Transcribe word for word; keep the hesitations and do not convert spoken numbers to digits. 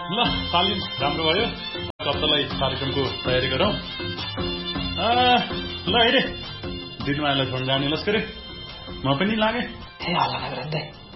ल तालिम राम्रो भयो कप्तालाई कार्यक्रमको तयारी गरौँ ल हेरे दिनमायालाई छोड्न जाने लस्करे म पनि लागे ए हल्ला नगर